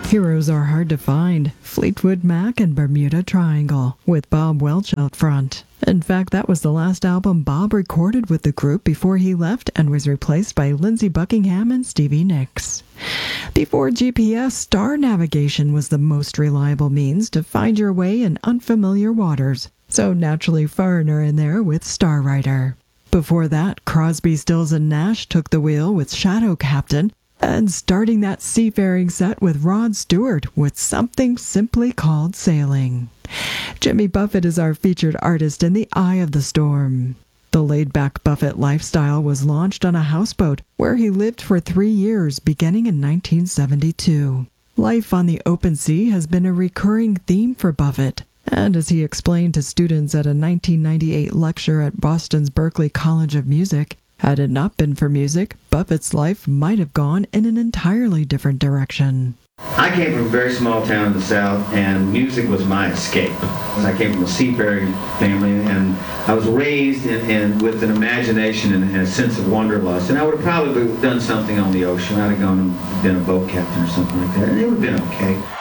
Heroes are hard to find. Fleetwood Mac and Bermuda Triangle, with Bob Welch out front. In fact, that was the last album Bob recorded with the group before he left and was replaced by Lindsey Buckingham and Stevie Nicks. Before GPS, star navigation was the most reliable means to find your way in unfamiliar waters, so naturally Foreigner in there with Starwriter. Before that, Crosby, Stills and Nash took the wheel with Shadow Captain, and starting that seafaring set with Rod Stewart with something simply called Sailing. Jimmy Buffett is our featured artist in The Eye of the Storm. The laid-back Buffett lifestyle was launched on a houseboat where he lived for 3 years beginning in 1972. Life on the open sea has been a recurring theme for Buffett, and as he explained to students at a 1998 lecture at Boston's Berklee College of Music, had it not been for music, Buffett's life might have gone in an entirely different direction. I came from a very small town in the South, and music was my escape. I came from a seafaring family, and I was raised with an imagination and a sense of wanderlust. And I would have probably done something on the ocean. I'd have gone and been a boat captain or something like that, and it would have been okay.